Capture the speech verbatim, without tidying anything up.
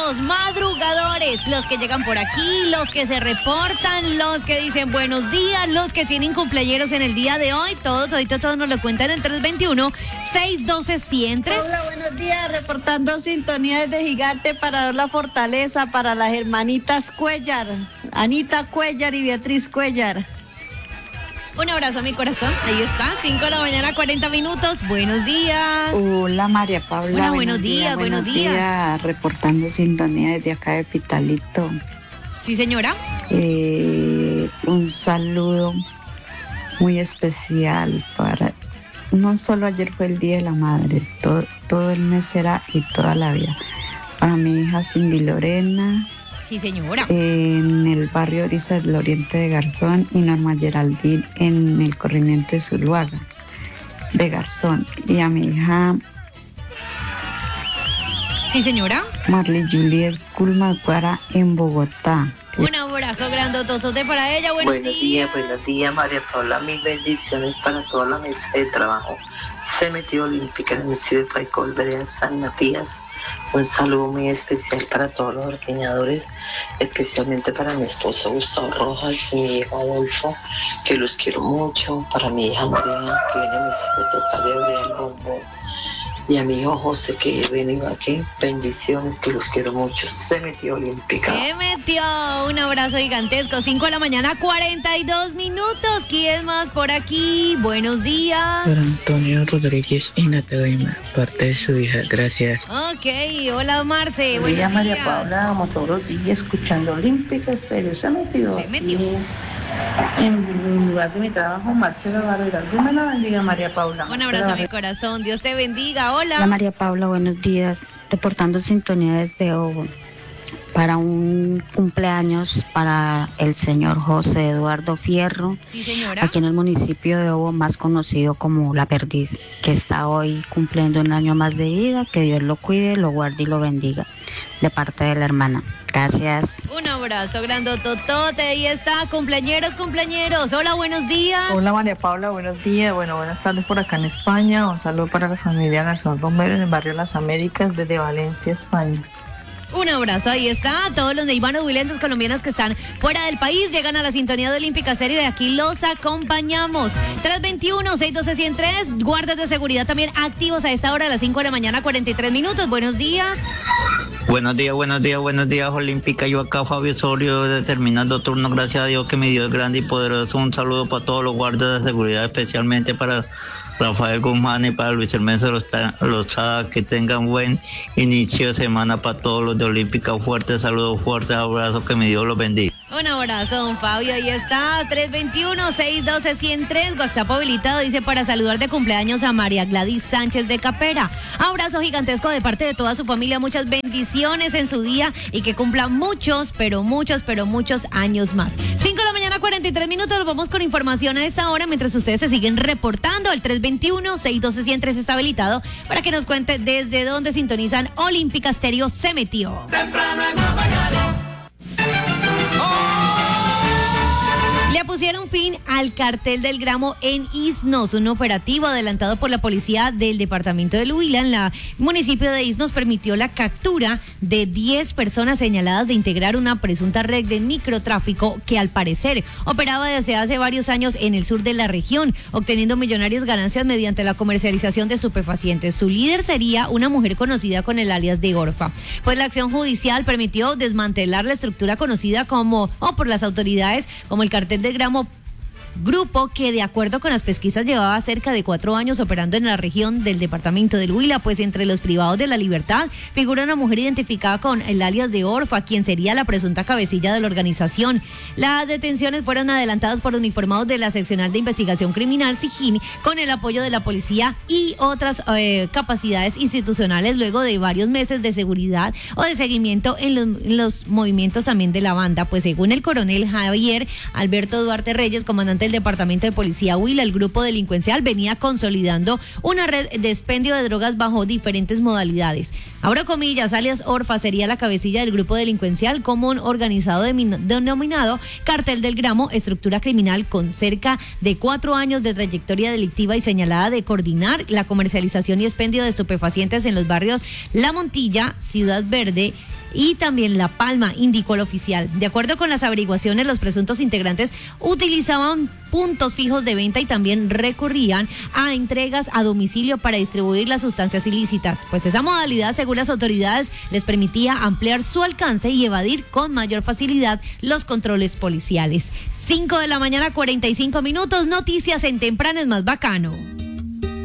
los madrugadores, los que llegan por aquí, los que se reportan, los que dicen buenos días, los que tienen cumpleaños en el día de hoy, todos, ahorita todos nos lo cuentan en tres veintiuno, seiscientos doce, ciento tres. Hola, buenos días, reportando sintonía desde Gigante para dar la fortaleza para las hermanitas Cuellar, Anita Cuellar y Beatriz Cuellar. Un abrazo a mi corazón, ahí está, cinco de la mañana, cuarenta minutos, buenos días. Hola María Paula. Hola, buenos días, buenos días. días. Reportando sintonía desde acá de Pitalito. Sí, señora. Eh, un saludo muy especial para, no solo ayer fue el Día de la Madre, todo, todo el mes será y toda la vida. Para mi hija Cindy Lorena. Sí, señora. En el barrio Orisa del Oriente de Garzón y Norma Geraldine en el corrimiento de Zuluaga de Garzón. Y a mi hija. Sí, señora. Marley Juliet Culmacuara en Bogotá. Un abrazo grandototote para ella. Buenos, buenos días. días. Buenos días, María Paula. Mil bendiciones para toda la mesa de trabajo. Se metió olímpica en el municipio de Paicol, vereda San Matías. Un saludo muy especial para todos los ordeñadores, especialmente para mi esposo Gustavo Rojas y mi hijo Adolfo, que los quiero mucho. Para mi hija María, que viene a mis hijos de del bombón. Y a mi hijo José, que viene aquí, bendiciones, que los quiero mucho. Se metió olímpica. Se metió, un abrazo gigantesco. cinco de la mañana, cuarenta y dos minutos. ¿Quién más por aquí? Buenos días. Para Antonio Rodríguez y Natalia, parte de su hija, gracias. Ok, hola Marce, buenos días. María días. Paula, como todos los días, escuchando Olímpica Estéreo. Se metió. Se metió. Y en lugar de mi trabajo, Marcela Barrera. Dios me la bendiga, María Paula. Un abrazo a mi corazón. Dios te bendiga. Hola. Hola María Paula, buenos días. Reportando sintonía desde Obo. Para un cumpleaños para el señor José Eduardo Fierro. Sí, señora. Aquí en el municipio de Obo, más conocido como La Perdiz, que está hoy cumpliendo un año más de vida. Que Dios lo cuide, lo guarde y lo bendiga. De parte de la hermana. Gracias. Un abrazo grandototote. Ahí está, cumpleañeros, cumpleañeros. Hola, buenos días. Hola María Paula, buenos días. Bueno, buenas tardes por acá en España. Un saludo para la familia Garzón Romero en el barrio Las Américas desde Valencia, España. Un abrazo, ahí está. Todos los neivanos huilenses colombianos que están fuera del país llegan a la sintonía de Olímpica Serio y aquí los acompañamos. tres veintiuno, seiscientos doce, ciento tres. Guardas de seguridad también activos a esta hora, a las cinco de la mañana, cuarenta y tres minutos. Buenos días. Buenos días, buenos días, buenos días, Olímpica. Yo acá, Fabio Osorio, determinando turno. Gracias a Dios que me dio el grande y poderoso. Un saludo para todos los guardas de seguridad, especialmente para Rafael Guzmán y para Luis Hermense Lozada. Que tengan buen inicio de semana para todos los de Olímpica. Fuerte saludo, fuerte abrazo, que mi Dios los bendiga. Un abrazo, don Fabio, ahí está, tres veintiuno, seiscientos doce, ciento tres, WhatsApp habilitado, dice para saludar de cumpleaños a María Gladys Sánchez de Capera. Abrazo gigantesco de parte de toda su familia, muchas bendiciones en su día y que cumpla muchos, pero muchos, pero muchos años más. cinco de la mañana, cuarenta y tres minutos, nos vamos con información a esta hora mientras ustedes se siguen reportando. El tres veintiuno, seiscientos doce, ciento tres está habilitado para que nos cuente desde dónde sintonizan Olímpica Estéreo. Se metió. Temprano en la mañana. Le pusieron fin al cartel del gramo en Isnos. Un operativo adelantado por la policía del departamento del Huila en la municipio de Isnos permitió la captura de diez personas señaladas de integrar una presunta red de microtráfico que al parecer operaba desde hace varios años en el sur de la región, obteniendo millonarias ganancias mediante la comercialización de estupefacientes. Su líder sería una mujer conocida con el alias de Gorfa. Pues la acción judicial permitió desmantelar la estructura conocida como, o por las autoridades, como el cartel del gramo, grupo que de acuerdo con las pesquisas llevaba cerca de cuatro años operando en la región del departamento del Huila. Pues entre los privados de la libertad figura una mujer identificada con el alias de Orfa, quien sería la presunta cabecilla de la organización. Las detenciones fueron adelantadas por uniformados de la seccional de investigación criminal SIGIN con el apoyo de la policía y otras eh, capacidades institucionales luego de varios meses de seguridad o de seguimiento en los, en los movimientos también de la banda. Pues según el coronel Javier Alberto Duarte Reyes, comandante del Departamento de Policía Huila, el grupo delincuencial venía consolidando una red de expendio de drogas bajo diferentes modalidades. Abro comillas, alias Orfa sería la cabecilla del grupo delincuencial común organizado de, denominado Cartel del Gramo, estructura criminal con cerca de cuatro años de trayectoria delictiva y señalada de coordinar la comercialización y expendio de estupefacientes en los barrios La Montilla, Ciudad Verde, y también La Palma, indicó el oficial. De acuerdo con las averiguaciones, los presuntos integrantes utilizaban puntos fijos de venta y también recurrían a entregas a domicilio para distribuir las sustancias ilícitas, pues esa modalidad, según las autoridades, les permitía ampliar su alcance y evadir con mayor facilidad los controles policiales. cinco de la mañana, cuarenta y cinco minutos, noticias en Temprano es más bacano.